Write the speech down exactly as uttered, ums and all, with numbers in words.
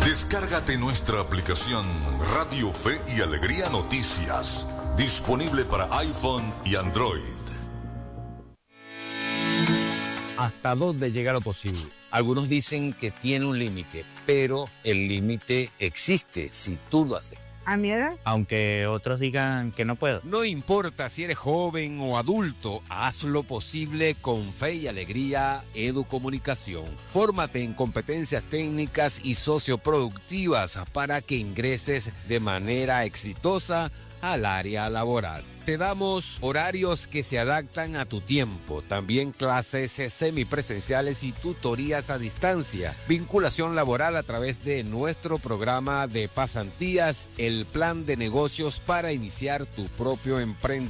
Descárgate nuestra aplicación Radio Fe y Alegría Noticias, disponible para iPhone y Android. ¿Hasta dónde llega lo posible? Algunos dicen que tiene un límite, pero el límite existe si tú lo haces. ¿A mi edad? Aunque otros digan que no puedo. No importa si eres joven o adulto, haz lo posible con Fe y Alegría Educomunicación. Fórmate en competencias técnicas y socioproductivas para que ingreses de manera exitosa al área laboral. Te damos horarios que se adaptan a tu tiempo, también clases semipresenciales y tutorías a distancia, vinculación laboral a través de nuestro programa de pasantías, el plan de negocios para iniciar tu propio emprendimiento.